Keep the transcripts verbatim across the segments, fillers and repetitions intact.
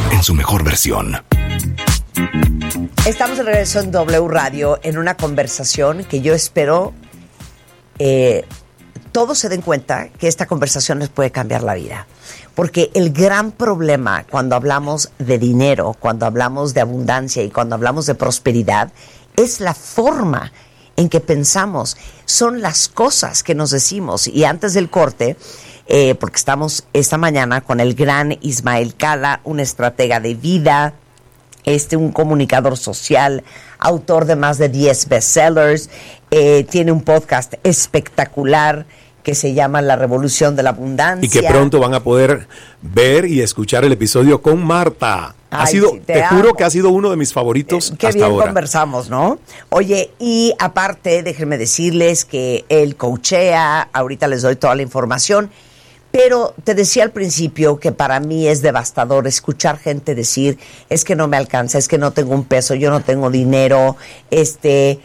en su mejor versión. Estamos de regreso en W Radio en una conversación que yo espero eh, todos se den cuenta que esta conversación les puede cambiar la vida. Porque el gran problema cuando hablamos de dinero, cuando hablamos de abundancia y cuando hablamos de prosperidad es la forma en que pensamos, son las cosas que nos decimos. Y antes del corte, eh, porque estamos esta mañana con el gran Ismael Cala, un estratega de vida, este un comunicador social, autor de más de diez bestsellers, eh, tiene un podcast espectacular que se llama La Revolución de la Abundancia. Y que pronto van a poder ver y escuchar el episodio con Marta. Ha Ay, sido, sí, te, te juro amo. que ha sido uno de mis favoritos Eh, qué hasta bien ahora. conversamos, ¿no? Oye, y aparte, déjenme decirles que él coachea, ahorita les doy toda la información, pero te decía al principio que para mí es devastador escuchar gente decir, es que no me alcanza, es que no tengo un peso, yo no tengo dinero, este,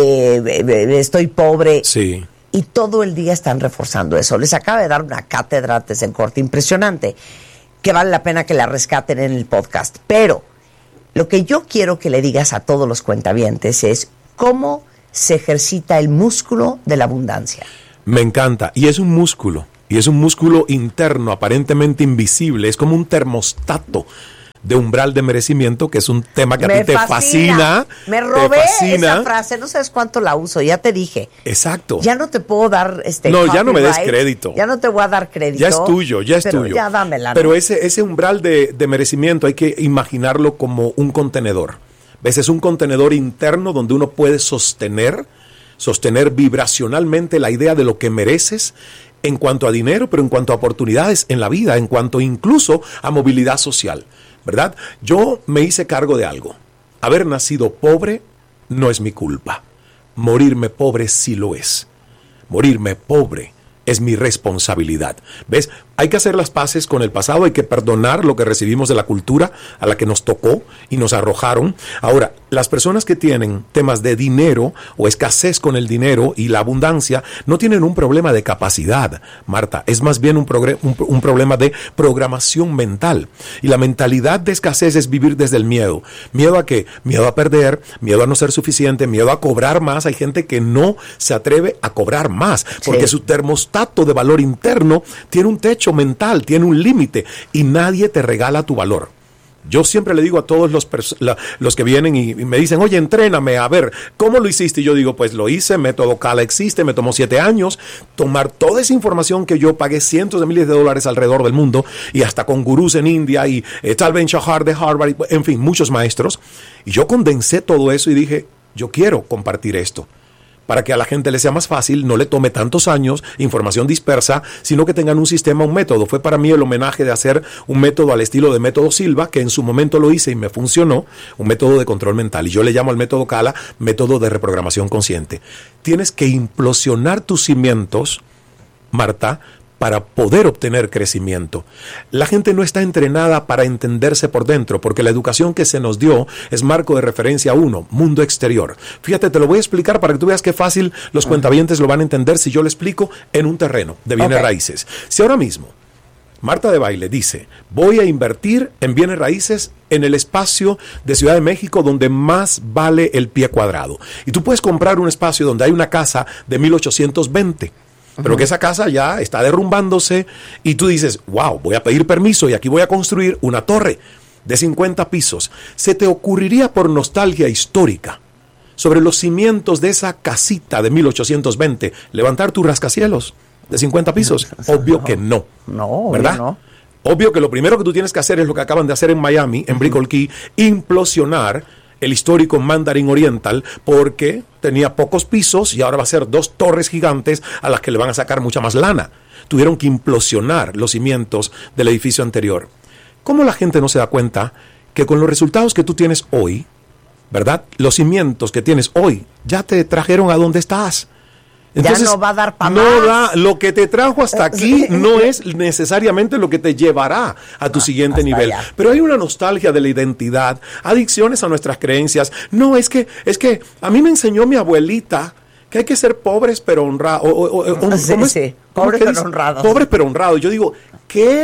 eh, estoy pobre. Sí. Y todo el día están reforzando eso. Les acaba de dar una cátedra antes en corte impresionante, que vale la pena que la rescaten en el podcast. Pero lo que yo quiero que le digas a todos los cuentavientes es cómo se ejercita el músculo de la abundancia. Me encanta. Y es un músculo. Y es un músculo interno, aparentemente invisible. Es como un termostato de umbral de merecimiento, que es un tema que a Me ti te fascina. Me robé te fascina. esa frase, no sabes cuánto la uso, ya te dije. Exacto. Ya no te puedo dar este No, ya no me des copyright, crédito. Ya no te voy a dar crédito. Ya es tuyo, ya es pero tuyo. Ya dámela. Pero ¿no? ese, ese umbral de, de merecimiento hay que imaginarlo como un contenedor. ¿Ves? Es un contenedor interno donde uno puede sostener, sostener vibracionalmente la idea de lo que mereces en cuanto a dinero, pero en cuanto a oportunidades en la vida, en cuanto incluso a movilidad social, ¿verdad? Yo me hice cargo de algo. Haber nacido pobre no es mi culpa. Morirme pobre sí lo es. Morirme pobre es mi responsabilidad. ¿Ves? Hay que hacer las paces con el pasado, hay que perdonar lo que recibimos de la cultura a la que nos tocó y nos arrojaron. Ahora, las personas que tienen temas de dinero o escasez con el dinero y la abundancia no tienen un problema de capacidad, Marta, es más bien un, progre- un, un problema de programación mental. Y la mentalidad de escasez es vivir desde el miedo. ¿Miedo a qué? Miedo a perder, miedo a no ser suficiente, miedo a cobrar más. Hay gente que no se atreve a cobrar más porque Sí. su termostato de valor interno tiene un techo mental, tiene un límite y nadie te regala tu valor. Yo siempre le digo a todos los, pers- la, los que vienen y, y me dicen, oye, entréname, a ver, ¿cómo lo hiciste? Y yo digo, pues lo hice, método Cala existe, me tomó siete años, tomar toda esa información que yo pagué cientos de miles de dólares alrededor del mundo y hasta con gurús en India y eh, Tal Ben-Shahar de Harvard, y, en fin, muchos maestros. Y yo condensé todo eso y dije, yo quiero compartir esto, para que a la gente le sea más fácil, no le tome tantos años, información dispersa, sino que tengan un sistema, un método. Fue para mí el homenaje de hacer un método al estilo de método Silva, que en su momento lo hice y me funcionó, un método de control mental. Y yo le llamo al método Cala, método de reprogramación consciente. Tienes que implosionar tus cimientos, Marta, para poder obtener crecimiento. La gente no está entrenada para entenderse por dentro, porque la educación que se nos dio es marco de referencia uno, mundo exterior. Fíjate, te lo voy a explicar para que tú veas qué fácil los cuentavientes lo van a entender si yo lo explico en un terreno de bienes Ok. raíces. Si ahora mismo Marta de Baile dice, voy a invertir en bienes raíces en el espacio de Ciudad de México donde más vale el pie cuadrado. Y tú puedes comprar un espacio donde hay una casa de mil ochocientos veinte. Pero que esa casa ya está derrumbándose y tú dices, wow, voy a pedir permiso y aquí voy a construir una torre de cincuenta pisos. ¿Se te ocurriría por nostalgia histórica sobre los cimientos de esa casita de mil ochocientos veinte levantar tu rascacielos de cincuenta pisos? Obvio que no. No, ¿verdad? no. Obvio que lo primero que tú tienes que hacer es lo que acaban de hacer en Miami, en Brickell Key, implosionar el histórico Mandarin Oriental, porque tenía pocos pisos y ahora va a ser dos torres gigantes a las que le van a sacar mucha más lana. Tuvieron que implosionar los cimientos del edificio anterior. ¿Cómo la gente no se da cuenta que con los resultados que tú tienes hoy, ¿verdad? Los cimientos que tienes hoy ya te trajeron a donde estás? Entonces, ya no va a dar para no más. da, lo que te trajo hasta aquí no es necesariamente lo que te llevará a tu siguiente hasta nivel. allá. Pero hay una nostalgia de la identidad, adicciones a nuestras creencias. No, es que, es que a mí me enseñó mi abuelita que hay que ser pobres pero honrados. Sí, sí. Pobres pero honrados. Pobres pero honrados. Yo digo, ¿qué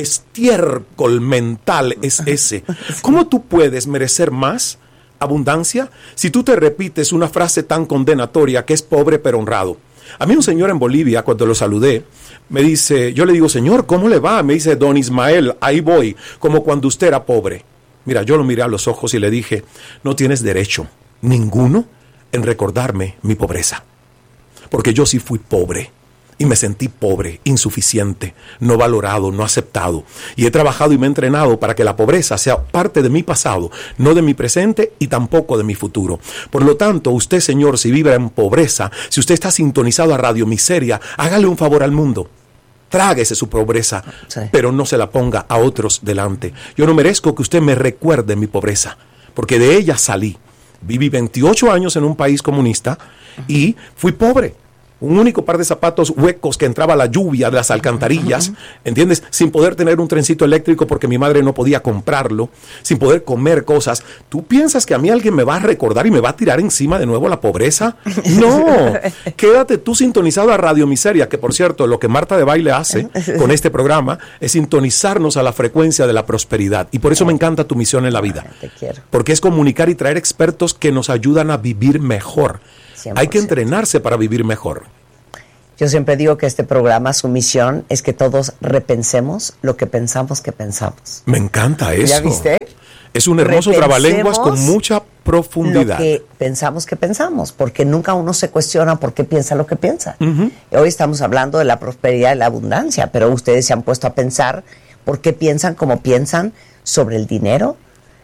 estiércol mental es ese? ¿Cómo tú puedes merecer más abundancia si tú te repites una frase tan condenatoria que es pobre pero honrado? A mí un señor en Bolivia, cuando lo saludé, me dice, yo le digo, señor, ¿cómo le va? Me dice, don Ismael, ahí voy, como cuando usted era pobre. Mira, yo lo miré a los ojos y le dije, no tienes derecho, ninguno, en recordarme mi pobreza. Porque yo sí fui pobre. Y me sentí pobre, insuficiente, no valorado, no aceptado. Y he trabajado y me he entrenado para que la pobreza sea parte de mi pasado, no de mi presente y tampoco de mi futuro. Por lo tanto, usted, señor, si vive en pobreza, si usted está sintonizado a Radio Miseria, hágale un favor al mundo. Tráguese su pobreza, sí, pero no se la ponga a otros delante. Yo no merezco que usted me recuerde mi pobreza, porque de ella salí. Viví veintiocho años en un país comunista y fui pobre. Un único par de zapatos huecos que entraba la lluvia de las alcantarillas, uh-huh. ¿entiendes? Sin poder tener un trencito eléctrico porque mi madre no podía comprarlo, sin poder comer cosas. ¿Tú piensas que a mí alguien me va a recordar y me va a tirar encima de nuevo la pobreza? No, quédate tú sintonizado a Radio Miseria, que por cierto, lo que Marta de Baile hace con este programa es sintonizarnos a la frecuencia de la prosperidad. Y por eso me encanta tu misión en la vida. Te quiero. Porque es comunicar y traer expertos que nos ayudan a vivir mejor. cien por ciento. Hay que entrenarse para vivir mejor. Yo siempre digo que este programa, su misión es que todos repensemos lo que pensamos que pensamos. Me encanta eso. ¿Ya viste? Es un hermoso repensemos trabalenguas con mucha profundidad. Lo que pensamos que pensamos, porque nunca uno se cuestiona por qué piensa lo que piensa. Uh-huh. Hoy estamos hablando de la prosperidad y la abundancia, pero ustedes se han puesto a pensar por qué piensan como piensan sobre el dinero,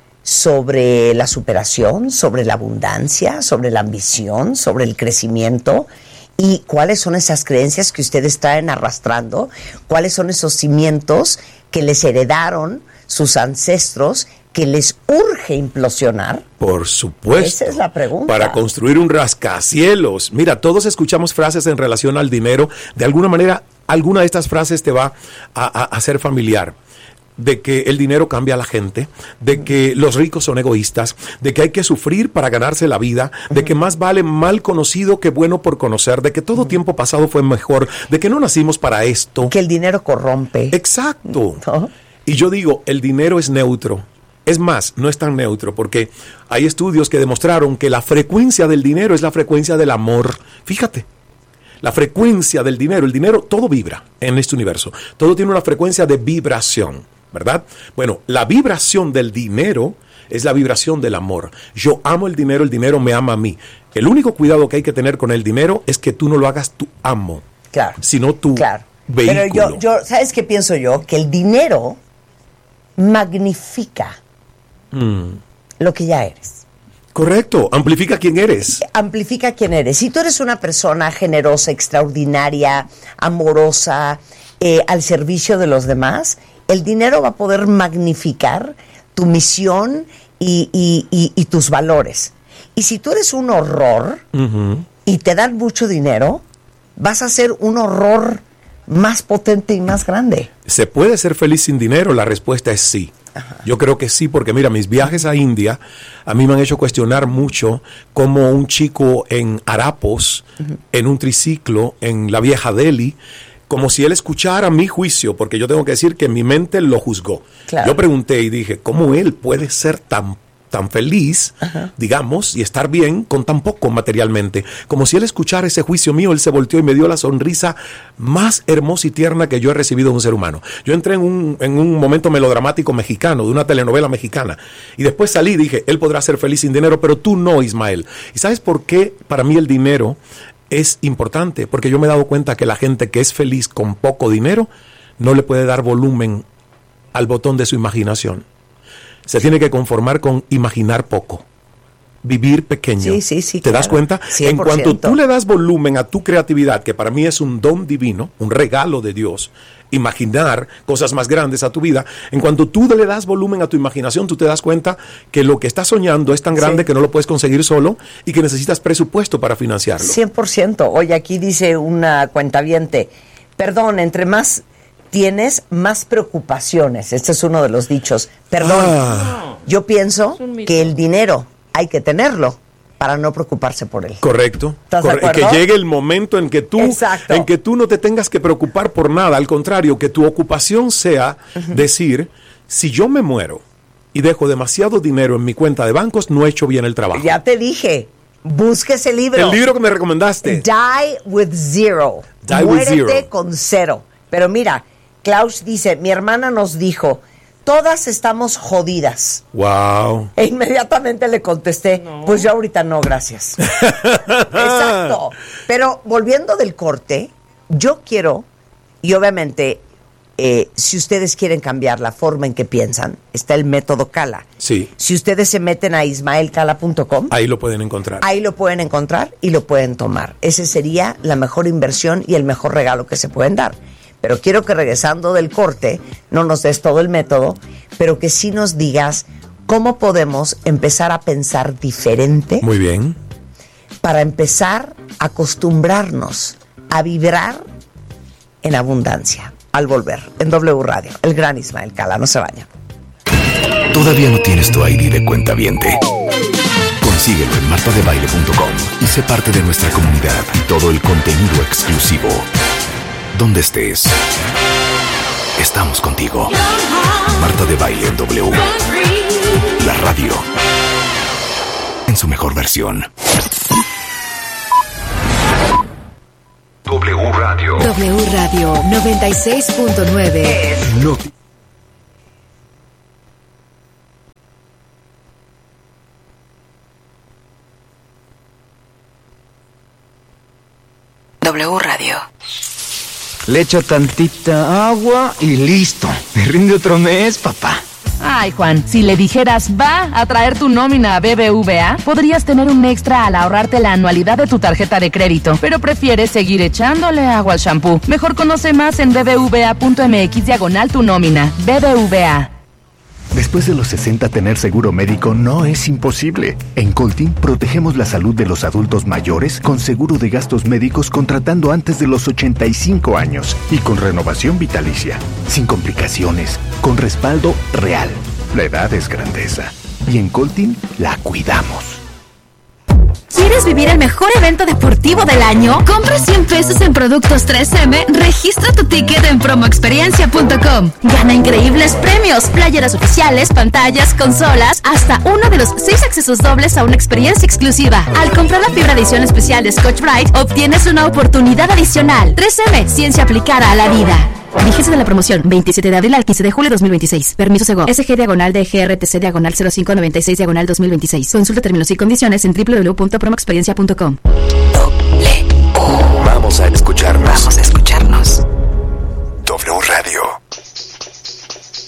sobre la superación, sobre la abundancia, sobre la ambición, sobre el crecimiento. ¿Y cuáles son esas creencias que ustedes traen arrastrando? ¿Cuáles son esos cimientos que les heredaron sus ancestros que les urge implosionar? Por supuesto. Esa es la pregunta. Para construir un rascacielos. Mira, todos escuchamos frases en relación al dinero. De alguna manera, alguna de estas frases te va a, a, a ser familiar. De que el dinero cambia a la gente, de que los ricos son egoístas, de que hay que sufrir para ganarse la vida, de que más vale mal conocido que bueno por conocer, de que todo tiempo pasado fue mejor, de que no nacimos para esto. Que el dinero corrompe. Exacto. ¿No? Y yo digo, el dinero es neutro. Es más, no es tan neutro porque hay estudios que demostraron que la frecuencia del dinero es la frecuencia del amor. Fíjate. La frecuencia del dinero, el dinero, todo vibra en este universo. Todo tiene una frecuencia de vibración. ¿Verdad? Bueno, la vibración del dinero es la vibración del amor. Yo amo el dinero, el dinero me ama a mí. El único cuidado que hay que tener con el dinero es que tú no lo hagas tu amo, claro, sino tu claro. vehículo. Pero yo, yo, ¿sabes qué pienso yo? Que el dinero magnifica mm. lo que ya eres. Correcto, amplifica quién eres. Amplifica quién eres. Si tú eres una persona generosa, extraordinaria, amorosa, eh, al servicio de los demás, el dinero va a poder magnificar tu misión y, y, y, y tus valores. Y si tú eres un horror uh-huh. y te dan mucho dinero, vas a ser un horror más potente y más grande. ¿Se puede ser feliz sin dinero? La respuesta es sí. Ajá. Yo creo que sí, porque mira, mis viajes a India a mí me han hecho cuestionar mucho cómo un chico en harapos, uh-huh. en un triciclo, en la vieja Delhi, como si él escuchara mi juicio, porque yo tengo que decir que mi mente lo juzgó. Claro. Yo pregunté y dije, ¿cómo él puede ser tan, tan feliz, uh-huh. digamos, y estar bien con tan poco materialmente? Como si él escuchara ese juicio mío, él se volteó y me dio la sonrisa más hermosa y tierna que yo he recibido de un ser humano. Yo entré en un, en un momento melodramático mexicano, de una telenovela mexicana, y después salí y dije, él podrá ser feliz sin dinero, pero tú no, Ismael. ¿Y sabes por qué para mí el dinero es importante? Porque yo me he dado cuenta que la gente que es feliz con poco dinero no le puede dar volumen al botón de su imaginación. Se tiene que conformar con imaginar poco, vivir pequeño. Sí, sí, sí, ¿Te claro. das cuenta? cien por ciento. En cuanto tú le das volumen a tu creatividad, que para mí es un don divino, un regalo de Dios, imaginar cosas más grandes a tu vida, en cuanto tú le das volumen a tu imaginación, tú te das cuenta que lo que estás soñando es tan grande sí. que no lo puedes conseguir solo y que necesitas presupuesto para financiarlo. cien por ciento. Oye, aquí dice una cuentaviente, perdón, entre más tienes, más preocupaciones. Este es uno de los dichos. Perdón, ah. yo pienso que el dinero hay que tenerlo, para no preocuparse por él. Correcto. ¿Estás de Corre- acuerdo? que llegue el momento en que tú Exacto. en que tú no te tengas que preocupar por nada, al contrario, que tu ocupación sea uh-huh. decir, si yo me muero y dejo demasiado dinero en mi cuenta de bancos, no he hecho bien el trabajo. Ya te dije, busque ese libro. El libro que me recomendaste. Die with zero. Die Muérete with zero. con cero. Pero mira, Klaus dice, mi hermana nos dijo, todas estamos jodidas. Wow. E inmediatamente le contesté, no. Pues yo ahorita no, gracias. Exacto. Pero volviendo del corte, yo quiero, y obviamente, eh, si ustedes quieren cambiar la forma en que piensan, está el método Cala. Sí. Si ustedes se meten a ismael cala punto com, ahí lo pueden encontrar. Ahí lo pueden encontrar y lo pueden tomar. Ese sería la mejor inversión y el mejor regalo que se pueden dar. Pero quiero que regresando del corte, no nos des todo el método, pero que sí nos digas cómo podemos empezar a pensar diferente. Muy bien. Para empezar a acostumbrarnos a vibrar en abundancia. Al volver, en W Radio, el gran Ismael Cala, no se vaya. ¿Todavía no tienes tu I D de cuentaviente? Consíguelo en marta de baile punto com y sé parte de nuestra comunidad y todo el contenido exclusivo. Donde estés, estamos contigo. Marta de Baile en W. La radio en su mejor versión. W Radio. W Radio noventa y seis punto nueve. No. W Radio. Le echo tantita agua y listo. Me rinde otro mes, papá. Ay, Juan, si le dijeras va a traer tu nómina a B B V A, podrías tener un extra al ahorrarte la anualidad de tu tarjeta de crédito, pero prefieres seguir echándole agua al shampoo. Mejor conoce más en bbva.mx diagonal tu nómina. B B V A. Después de los sesenta, tener seguro médico no es imposible. En Coltin protegemos la salud de los adultos mayores con seguro de gastos médicos contratando antes de los ochenta y cinco años y con renovación vitalicia, sin complicaciones, con respaldo real. La edad es grandeza y en Coltin la cuidamos. ¿Quieres vivir el mejor evento deportivo del año? Compra cien pesos en productos tres eme, registra tu ticket en promo experiencia punto com. Gana increíbles premios, playeras oficiales, pantallas, consolas, hasta uno de los seis accesos dobles a una experiencia exclusiva. Al comprar la fibra edición especial de Scotch-Brite, obtienes una oportunidad adicional. tres eme, ciencia aplicada a la vida. Vigencia de la promoción, veintisiete de abril al quince de julio de dos mil veintiséis. Permiso Segov. S G diagonal de G R T C diagonal cero cinco noventa y seis diagonal dos mil veintiséis. Consulta términos y condiciones en w w w punto promo experiencia punto com. Vamos a escucharnos. Vamos a escucharnos.